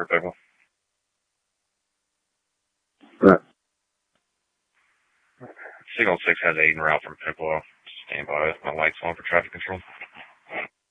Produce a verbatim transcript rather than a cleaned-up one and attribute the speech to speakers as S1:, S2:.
S1: for Bigwell.
S2: Right.
S1: Signal six has eight en route from Bigwell. Stand by. My lights on for traffic control.